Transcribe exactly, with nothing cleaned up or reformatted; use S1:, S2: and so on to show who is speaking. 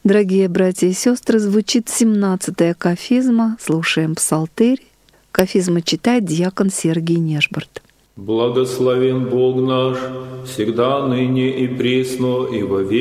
S1: Дорогие братья и сестры, звучит семнадцатая кафизма. Слушаем псалтырь. Кафизму читает диакон Сергий Нежборт.
S2: Благословен Бог наш, всегда, ныне и присно, и во веки.